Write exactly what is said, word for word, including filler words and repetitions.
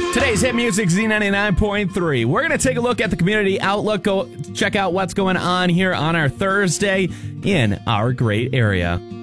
Today's hit music, Z ninety-nine point three. We're going to take a look at the community outlook. Go check out what's going on here on our Thursday in our great area.